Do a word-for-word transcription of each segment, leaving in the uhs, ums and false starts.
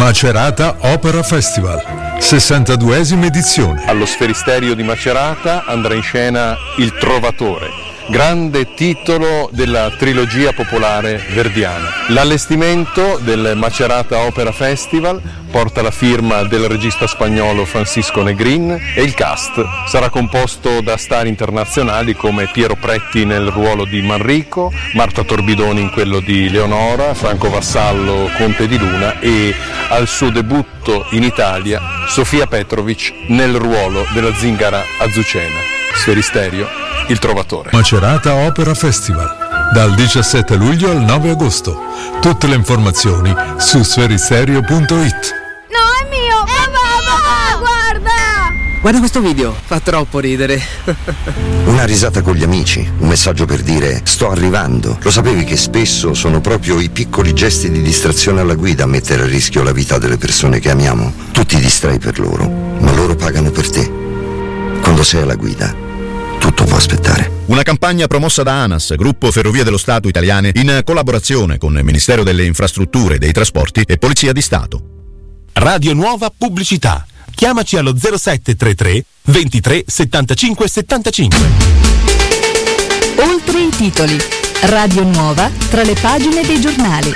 Macerata Opera Festival, sessantaduesima edizione. Allo Sferisterio di Macerata andrà in scena Il Trovatore, grande titolo della trilogia popolare verdiana. L'allestimento del Macerata Opera Festival porta la firma del regista spagnolo Francisco Negrin e il cast sarà composto da star internazionali come Piero Pretti nel ruolo di Manrico, Marta Torbidoni in quello di Leonora, Franco Vassallo Conte di Luna e al suo debutto in Italia Sofia Petrovic nel ruolo della zingara Azucena. Sferisterio, Il Trovatore. Macerata Opera Festival, dal diciassette luglio al nove agosto. Tutte le informazioni su sferisterio punto it. No, è mio! Papà, papà, guarda! Guarda questo video, fa troppo ridere. Una risata con gli amici, un messaggio per dire sto arrivando. Lo sapevi che spesso sono proprio i piccoli gesti di distrazione alla guida a mettere a rischio la vita delle persone che amiamo? Tu ti distrai per loro, ma loro pagano per te. Quando sei alla guida, tutto può aspettare. Una campagna promossa da ANAS, Gruppo Ferrovie dello Stato Italiane, in collaborazione con il Ministero delle Infrastrutture e dei Trasporti e Polizia di Stato. Radio Nuova Pubblicità. Chiamaci allo zero sette tre tre ventitré settantacinque settantacinque. Oltre i titoli. Radio Nuova tra le pagine dei giornali.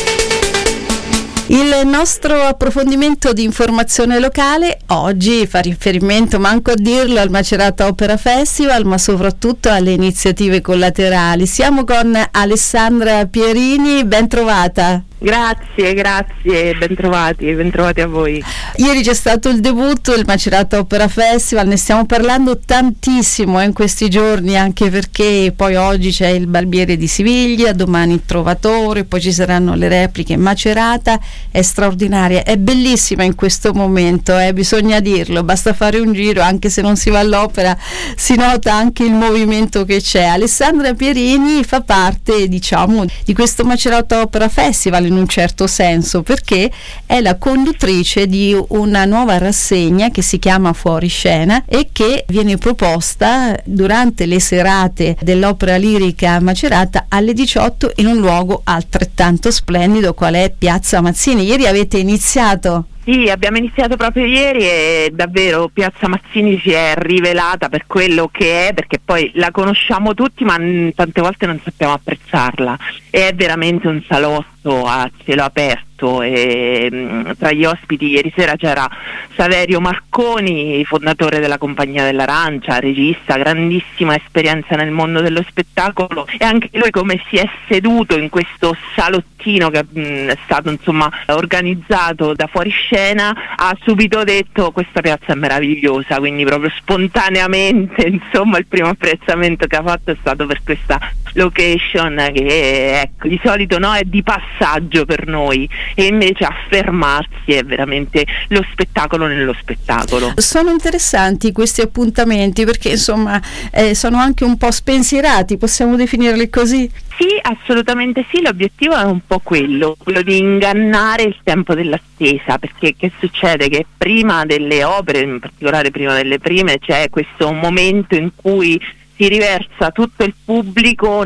Il nostro approfondimento di informazione locale oggi fa riferimento, manco a dirlo, al Macerata Opera Festival, ma soprattutto alle iniziative collaterali. Siamo con Alessandra Pierini, ben trovata. Grazie, grazie, bentrovati, bentrovati a voi. Ieri c'è stato il debutto del Macerata Opera Festival, ne stiamo parlando tantissimo in questi giorni, anche perché poi oggi c'è il Barbiere di Siviglia, domani il Trovatore, poi ci saranno le repliche. Macerata è straordinaria, è bellissima in questo momento, eh, bisogna dirlo, basta fare un giro, anche se non si va all'opera si nota anche il movimento che c'è. Alessandra Pierini fa parte, diciamo, di questo Macerata Opera Festival in un certo senso, perché è la conduttrice di una nuova rassegna che si chiama Fuori Scena e che viene proposta durante le serate dell'opera lirica a Macerata alle diciotto in un luogo altrettanto splendido qual è Piazza Mazzini. Ieri avete iniziato? Sì, abbiamo iniziato proprio ieri e davvero Piazza Mazzini si è rivelata per quello che è, perché poi la conosciamo tutti ma n- tante volte non sappiamo apprezzarla. È veramente un salotto a cielo aperto e mh, tra gli ospiti ieri sera c'era Saverio Marconi, fondatore della Compagnia dell'Arancia, regista, grandissima esperienza nel mondo dello spettacolo, e anche lui come si è seduto in questo salottino che mh, è stato insomma organizzato da Fuori Scena, ha subito detto questa piazza è meravigliosa, quindi proprio spontaneamente insomma il primo apprezzamento che ha fatto è stato per questa location che ecco, di solito no, è di passaggio per noi e invece affermarsi è veramente lo spettacolo nello spettacolo. Sono interessanti questi appuntamenti perché insomma eh, sono anche un po' spensierati, possiamo definirli così? Sì, assolutamente sì, l'obiettivo è un po' quello, quello di ingannare il tempo dell'attesa, perché che succede? Che prima delle opere, in particolare prima delle prime, c'è questo momento in cui si riversa tutto il pubblico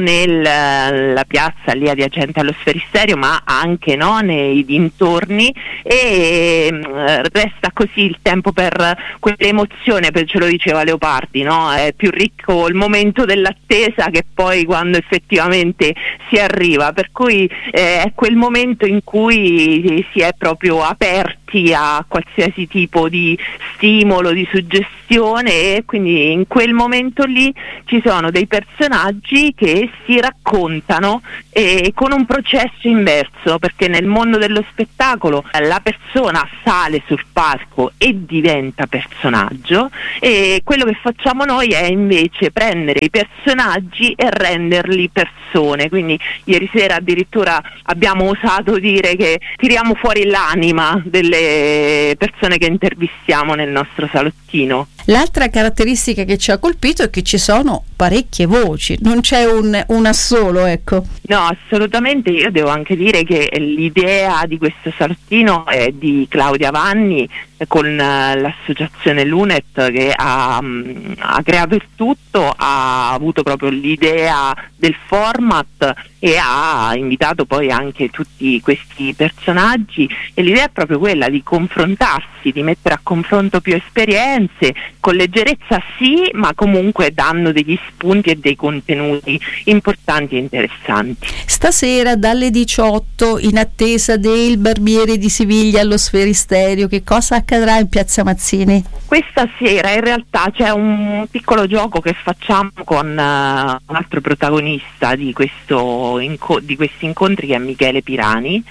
nella piazza lì adiacente allo Sferisterio, ma anche no, nei dintorni, e mh, resta così il tempo per quell'emozione, per, ce lo diceva Leopardi, no? È più ricco il momento dell'attesa che poi quando effettivamente si arriva, per cui eh, è quel momento in cui si è proprio aperti a qualsiasi tipo di stimolo, di suggestione, e quindi in quel momento lì ci sono dei personaggi che si raccontano eh, con un processo inverso, perché nel mondo dello spettacolo la persona sale sul palco e diventa personaggio, e quello che facciamo noi è invece prendere i personaggi e renderli persone. Quindi ieri sera addirittura abbiamo osato dire che tiriamo fuori l'anima delle persone che intervistiamo nel nostro salottino. L'altra caratteristica che ci ha colpito è che ci sono parecchie voci, non c'è un, una solo, ecco. No, assolutamente. Io devo anche dire che l'idea di questo salottino è di Claudia Vanni con uh, l'associazione Lunet, che ha, um, ha creato il tutto, ha avuto proprio l'idea del format e ha invitato poi anche tutti questi personaggi, e l'idea è proprio quella di confrontarsi, di mettere a confronto più esperienze, con leggerezza sì, ma comunque dando degli spunti e dei contenuti importanti e interessanti. Stasera dalle diciotto, in attesa del Barbiere di Siviglia allo Sferisterio, che cosa accadrà in Piazza Mazzini? Questa sera in realtà c'è un piccolo gioco che facciamo con uh, un altro protagonista di, questo inco- di questi incontri, che è Michele Pirani,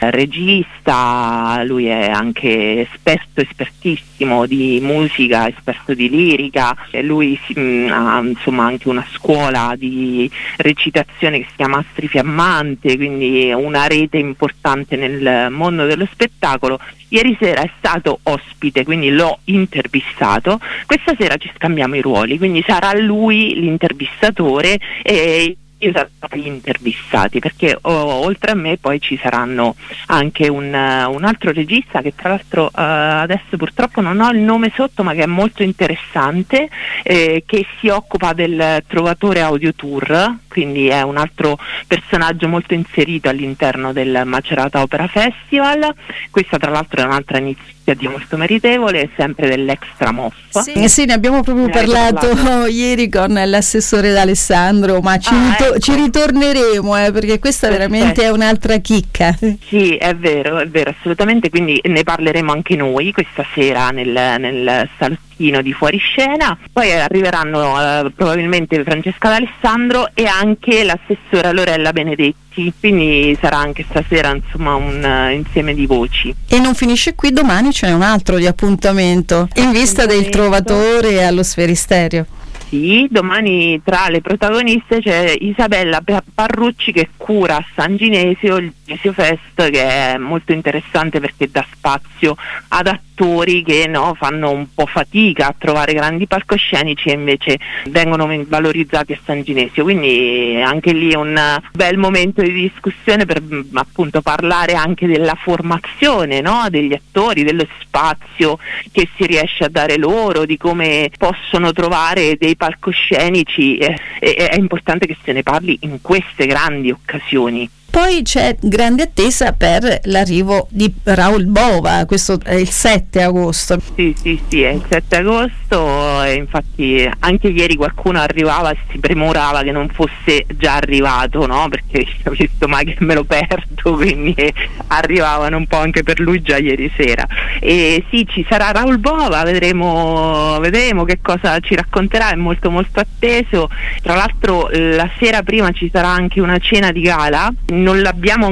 regista. Lui è anche esperto, espertissimo di musica, esperto di lirica, e lui mh, ha insomma anche una scuola di recitazione che si chiama Astri Fiammante, quindi una rete importante nel mondo dello spettacolo. Ieri sera è stato ospite, quindi l'ho intervistato. Questa sera ci scambiamo i ruoli, quindi sarà lui l'intervistatore e io sarò gli intervistati, perché oh, oltre a me poi ci saranno anche un, uh, un altro regista che tra l'altro uh, adesso purtroppo non ho il nome sotto, ma che è molto interessante, eh, che si occupa del Trovatore Audio Tour, quindi è un altro personaggio molto inserito all'interno del Macerata Opera Festival. Questa tra l'altro è un'altra iniziativa molto meritevole, sempre dell'Extra Moff. Sì, sì, ne abbiamo proprio ne parlato, parlato ieri con l'assessore D'Alessandro, ma ci, ah, rito- ecco. ci ritorneremo eh, perché questa Perfetto. veramente è un'altra chicca. Sì, è vero, è vero, assolutamente, quindi ne parleremo anche noi questa sera nel, nel salottino di Fuoriscena. Poi arriveranno uh, probabilmente Francesca D'Alessandro e anche l'assessora Lorella Benedetti, quindi sarà anche stasera insomma un uh, insieme di voci. E non finisce qui, domani ce n'è un altro di appuntamento in vista del Trovatore allo Sferisterio. Sì, domani tra le protagoniste c'è Isabella Parrucci, che cura a San Ginesio il Ginesio Fest, che è molto interessante perché dà spazio ad attori che no, fanno un po' fatica a trovare grandi palcoscenici e invece vengono valorizzati a San Ginesio, quindi anche lì è un bel momento di discussione per appunto parlare anche della formazione, no, degli attori, dello spazio che si riesce a dare loro, di come possono trovare dei palcoscenici. eh, è importante che se ne parli in queste grandi occasioni. Poi c'è grande attesa per l'arrivo di Raoul Bova, questo è il sette agosto. Sì, sì, sì, è il sette agosto, e infatti anche ieri qualcuno arrivava e si premurava che non fosse già arrivato, no? Perché ho visto mai che me lo perdo, quindi arrivavano un po' anche per lui già ieri sera. E sì, ci sarà Raoul Bova, vedremo, vedremo che cosa ci racconterà, è molto molto atteso. Tra l'altro la sera prima ci sarà anche una cena di gala. Non l'abbiamo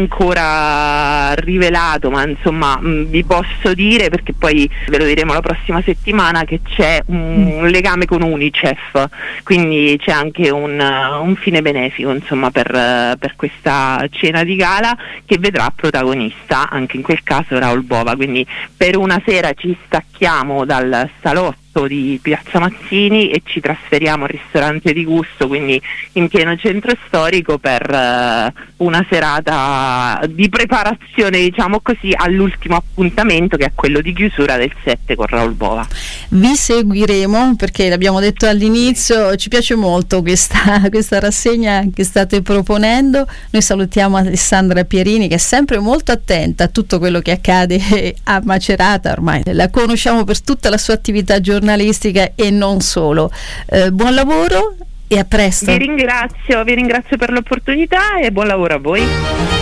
ancora rivelato, ma insomma mh, vi posso dire, perché poi ve lo diremo la prossima settimana, che c'è un, un legame con UNICEF, quindi c'è anche un, un fine benefico insomma per, per questa cena di gala, che vedrà protagonista anche in quel caso Raoul Bova. Quindi per una sera ci stacchiamo dal salotto di Piazza Mazzini e ci trasferiamo al ristorante di gusto, quindi in pieno centro storico, per uh, una serata di preparazione, diciamo così, all'ultimo appuntamento, che è quello di chiusura del sette con Raoul Bova. Vi seguiremo perché l'abbiamo detto all'inizio, ci piace molto questa, questa rassegna che state proponendo. Noi salutiamo Alessandra Pierini, che è sempre molto attenta a tutto quello che accade a Macerata, ormai la conosciamo per tutta la sua attività giornalistica e non solo. Eh, buon lavoro e a presto. Vi ringrazio, vi ringrazio per l'opportunità e buon lavoro a voi.